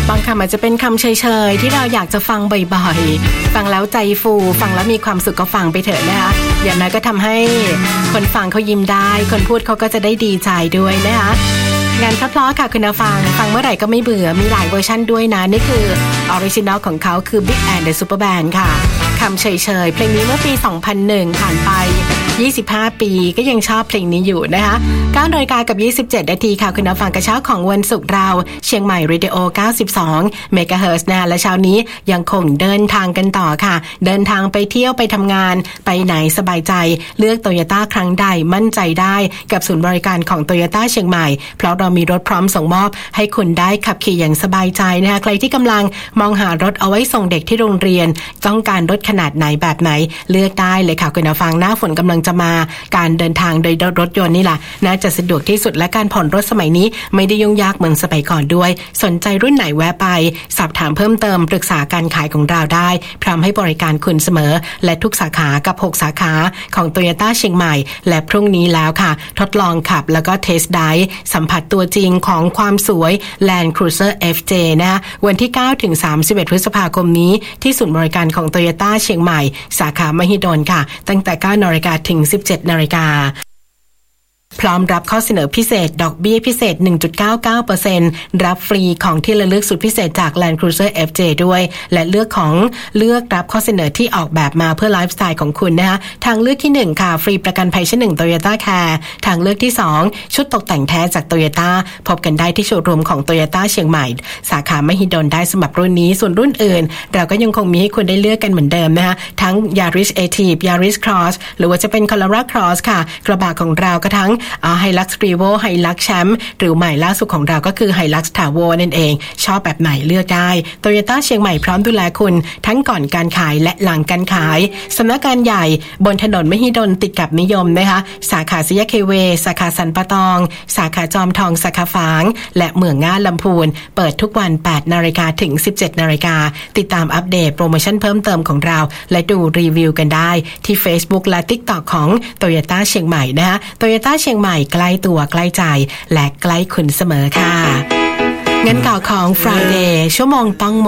บางคำอาจจะเป็นคำเฉยๆที่เราอยากจะฟังบ่อยๆฟังแล้วใจฟูฟังแล้วมีความสุขก็ฟังไปเถอะนะคะอย่างน้อยก็ทำให้คนฟังเขายิ้มได้คนพูดเขาก็จะได้ดีใจด้วยนะคะงานเพราะๆค่ะคุณผู้ฟังเมื่อไหร่ก็ไม่เบื่อมีหลายเวอร์ชั่นด้วยนะนี่คือออริจินอลของเขาคือ Big and the Super Band ค่ะคำเฉยๆเพลงนี้เมื่อปี 2001 ผ่านไป25 ปีก็ยังชอบเพลงนี้อยู่นะคะ9 นาฬิกากับ 27 นาทีค่ะคุณผู้ฟังกระเช้าของวันศุกร์เราเชียงใหม่เรดิโอ 92 เมกะเฮิรตซ์นะและเช้านี้ยังคงเดินทางกันต่อค่ะเดินทางไปเที่ยวไปทำงานไปไหนสบายใจเลือก Toyota ครั้งใดมั่นใจได้กับศูนย์บริการของ Toyota เชียงใหม่เพราะเรามีรถพร้อมส่งมอบให้คุณได้ขับขี่อย่างสบายใจนะคะใครที่กำลังมองหารถเอาไว้ส่งเด็กที่โรงเรียนต้องการรถขนาดไหนแบบไหนเลือกได้เลยค่ะคุณผู้ฟังหน้าฝนกำลังจะมาการเดินทางโดยรถยนต์นี่แหละน่าจะสะดวกที่สุดและการผ่อนรถสมัยนี้ไม่ได้ยุ่งยากเหมือนสมัยก่อนด้วยสนใจรุ่นไหนแวะไปสอบถามเพิ่มเติมปรึกษาการขายของเราได้พร้อมให้บริการคุณเสมอและทุกสาขากับ6สาขาของ Toyota เชียงใหม่และพรุ่งนี้แล้วค่ะทดลองขับแล้วก็เทสไดฟ์สัมผัสตัวจริงของความสวย Land Cruiser FJ นะวันที่9ถึง31พฤษภาคมนี้ที่ศูนย์บริการของ Toyota เชียงใหม่สาขามหิดลค่ะตั้งแต่ 9 นาฬิกาถึง 17 นาฬิกาพร้อมรับข้อเสนอพิเศษดอกเบี้ยพิเศษ 1.99% รับฟรีของที่ระลึกสุดพิเศษจาก Land Cruiser FJ ด้วยและเลือกรับข้อเสนอที่ออกแบบมาเพื่อไลฟ์สไตล์ของคุณนะคะทางเลือกที่1ค่ะฟรีประกันภัยชั้น1 Toyota Care ทางเลือกที่2ชุดตกแต่งแท้จาก Toyota พบกันได้ที่โชว์รูมของ Toyota เชียงใหม่สาขามหิดลได้สำหรับรุ่นนี้ส่วนรุ่นอื่นเราก็ยังคงมีให้คุณได้เลือกกันเหมือนเดิมนะคะทั้ง Yaris Active Yaris Cross หรือว่าจะเป็น Corolla Cross ค่ะกระบะของเราก็ทั้งHilux Revo Hilux Champ หรือใหม่ล่าสุดของเราก็คือ Hilux Tavo นั่นเองชอบแบบไหนเลือกได้ Toyota เชียงใหม่พร้อมดูแลคุณทั้งก่อนการขายและหลังการขายสำนักงานใหญ่บนถนนมหิดลติดกับนิยมนะคะสาขาสี่แยกเคเวสาขาสันปะตองสาขาจอมทองสาขาฝางและเมืองง่าลำพูนเปิดทุกวัน 8 นาฬิกาถึง 17 นาฬิกาติดตามอัปเดตโปรโมชั่นเพิ่มเติมของเราและดูรีวิวกันได้ที่ Facebook และ TikTok ของ Toyota เชียงใหม่นะคะ Toyota เชียงใหม่ใกล้ตัวใกล้ใจและใกล้คุณเสมอค่ะงั้นข่าวของ Friday ชั่วโมงต้อง